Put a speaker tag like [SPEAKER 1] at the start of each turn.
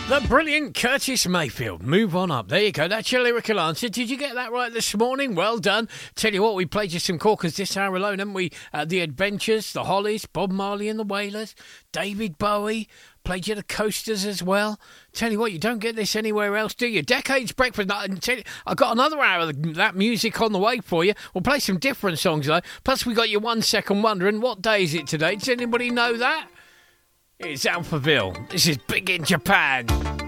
[SPEAKER 1] The brilliant Curtis Mayfield. Move on up. There you go. That's your lyrical answer. Did you get that right this morning? Well done. Tell you what, we played you some corkers this hour alone, haven't we? The Adventures, the Hollies, Bob Marley and the Wailers, David Bowie. Played you the Coasters as well. Tell you what, you don't get this anywhere else, do you? Decades Breakfast. I've got another hour of that music on the way for you. We'll play some different songs, though. Plus, we got your 1 second wondering, what day is it today? Does anybody know that? It's Alphaville. This is Big in Japan.